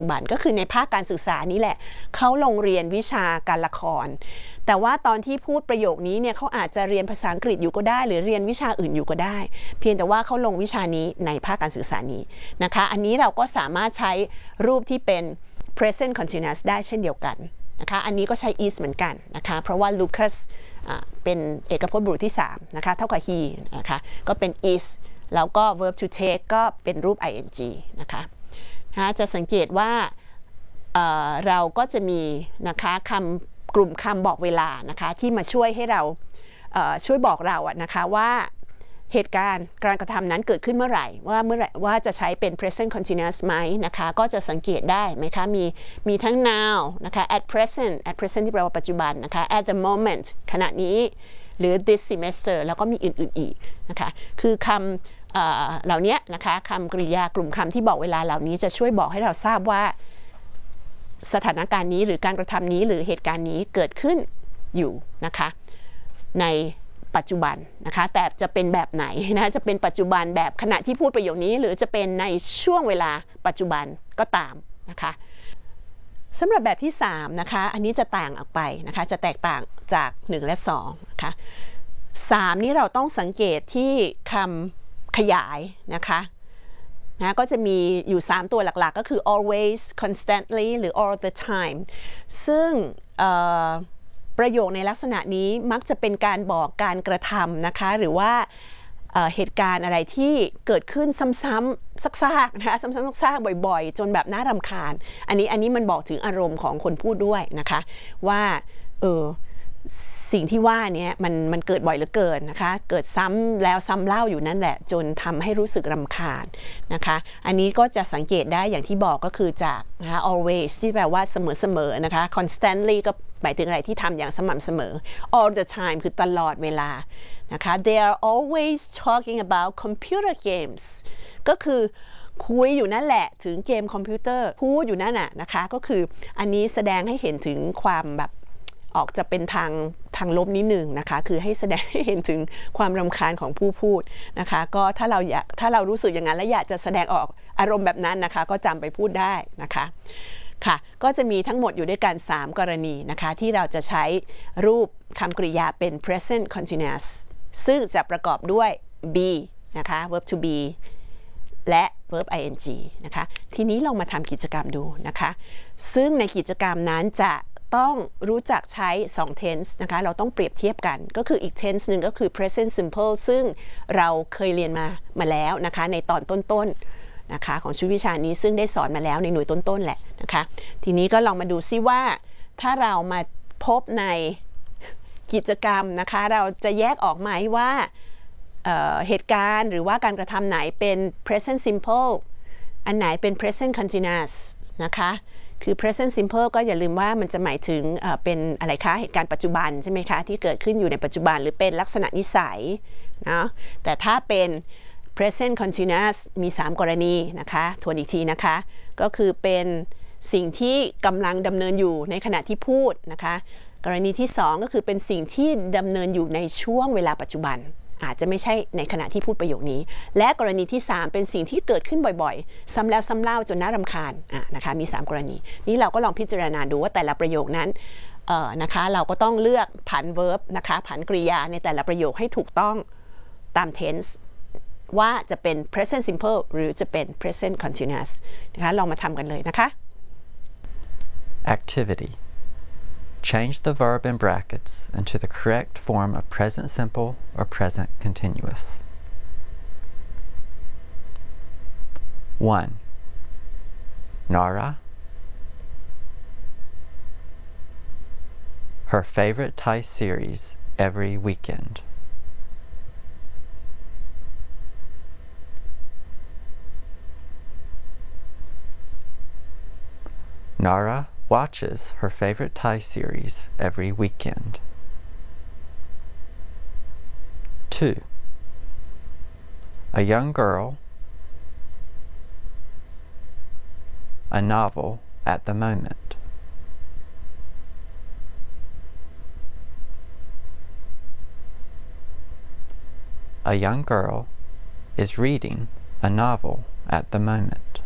บันก็คือในภาคการศึกษานี้แหละเขาลงเรียนวิชาการละครแต่ว่าตอนที่พูดประโยคนี้เนี่ยเขาอาจจะเรียนภาษาอังกฤษอยู่ก็ได้หรือเรียนวิชาอื่นอยู่ก็ได้เพียงแต่ว่าเขาลงวิชานี้ในภาคการศึกษานี้นะคะอันนี้เราก็สามารถใช้รูปที่เป็น present continuous ได้เช่นเดียวกันนะคะอันนี้ก็ใช้ is เหมือนกันนะคะเพราะว่า Lucas เป็นเอกพจน์บุรุษที่3นะคะเท่ากับ he นะคะก็เป็น is แล้วก็ verb to take ก็เป็นรูป ing นะคะจะสังเกตว่าเราก็จะมีนะคะกลุ่มคำบอกเวลานะคะที่มาช่วยให้เราช่วยบอกเรานะคะว่าเหตุการณ์การกระทำนั้นเกิดขึ้นเมื่อไหร่ว่าจะใช้เป็น present continuous ไหมนะคะก็จะสังเกตได้ไหมคะมีทั้ง now นะคะ at present ที่แปลว่าปัจจุบันนะคะ at the moment ขณะนี้หรือ this semester แล้วก็มีอื่นๆอีกนะคะคือคำเหล่านี้นะคะคำกริยากลุ่มคำที่บอกเวลาเหล่านี้จะช่วยบอกให้เราทราบว่าสถานการณ์นี้หรือการกระทำนี้หรือเหตุการณ์นี้เกิดขึ้นอยู่นะคะในปัจจุบันนะคะแต่จะเป็นแบบไหนนะจะเป็นปัจจุบันแบบขณะที่พูดประโยคนี้หรือจะเป็นในช่วงเวลาปัจจุบันก็ตามนะคะสำหรับแบบที่3นะคะอันนี้จะต่างออกไปนะคะจะแตกต่างจาก1และ2นะคะ3นี้เราต้องสังเกตที่คำขยายนะคะก็จะมีอยู่3ตัวหลักๆก็คือ always constantly หรือ all the time ซึ่งประโยคในลักษณะนี้มักจะเป็นการบอกการกระทำนะคะหรือว่าเหตุการณ์อะไรที่เกิดขึ้นซ้ำๆซากๆนะคะซ้ำๆซากๆบ่อยๆจนแบบน่ารำคาญอันนี้มันบอกถึงอารมณ์ของคนพูดด้วยนะคะว่าสิ่งที่ว่านี้มันเกิดบ่อยเหลือเกินนะคะเกิดซ้ำแล้วซ้ำเล่าอยู่นั่นแหละจนทำให้รู้สึกรำคาญนะคะอันนี้ก็จะสังเกตได้อย่างที่บอกก็คือจากนะคะ always ที่แปลว่าเสมอๆนะคะ constantly ก็หมายถึงอะไรที่ทำอย่างสม่ำเสมอ all the time คือตลอดเวลานะคะ they are always talking about computer games ก็คือคุยอยู่นั่นแหละถึงเกมคอมพิวเตอร์พูดอยู่นั่นน่ะนะคะก็คืออันนี้แสดงให้เห็นถึงความแบบออกจะเป็นทางลบนิดนึงนะคะคือให้แสดงให้เห็นถึงความรำคาญของผู้พูดนะคะก็ถ้าเรารู้สึกอย่างนั้นและอยากจะแสดงออกอารมณ์แบบนั้นนะคะก็จำไปพูดได้นะคะค่ะก็จะมีทั้งหมดอยู่ด้วยกัน3กรณีนะคะที่เราจะใช้รูปคำกริยาเป็น present continuous ซึ่งจะประกอบด้วย be นะคะ verb to be และ verb ing นะคะทีนี้เรามาทำกิจกรรมดูนะคะซึ่งในกิจกรรมนั้นจะต้องรู้จักใช้2 tense นะคะเราต้องเปรียบเทียบกันก็คืออีก tense หนึ่งก็คือ present simple ซึ่งเราเคยเรียนมาแล้วนะคะในตอนต้นๆนะคะของชุดวิชานี้ซึ่งได้สอนมาแล้วในหน่วยต้นๆแหละนะคะทีนี้ก็ลองมาดูซิว่าถ้าเรามาพบในกิจกรรมนะคะเราจะแยกออกไหมว่าเหตุการณ์หรือว่าการกระทำไหนเป็น present simple อันไหนเป็น present continuous นะคะคือ present simple ก็อย่าลืมว่ามันจะหมายถึงเป็นอะไรคะเหตุการณ์ปัจจุบันใช่ไหมคะที่เกิดขึ้นอยู่ในปัจจุบันหรือเป็นลักษณะนิสัยนะแต่ถ้าเป็น present continuous มี3กรณีนะคะทวนอีกทีนะคะก็คือเป็นสิ่งที่กำลังดำเนินอยู่ในขณะที่พูดนะคะกรณีที่2ก็คือเป็นสิ่งที่ดำเนินอยู่ในช่วงเวลาปัจจุบันอาจจะไม่ใช่ในขณะที่พูดประโยคนี้และกรณีที่3เป็นสิ่งที่เกิดขึ้นบ่อยๆซ้ำแล้วซ้ำเล่าจนน่ารำคาญนะคะมี3กรณีนี้เราก็ลองพิจารณาดูว่าแต่ละประโยคนั้นนะคะเราก็ต้องเลือกผัน verb นะคะผันกริยาในแต่ละประโยคให้ถูกต้องตาม tense ว่าจะเป็น present simple หรือจะเป็น present continuous นะคะลองมาทำกันเลยนะคะ Activity Change the verb in brackets into the correct form of present simple or present continuous. 1. Nara. Her favorite Thai series every weekend. Nara watches her favorite Thai series every weekend. 2. A young girl, a novel at the moment. A young girl is reading a novel at the moment.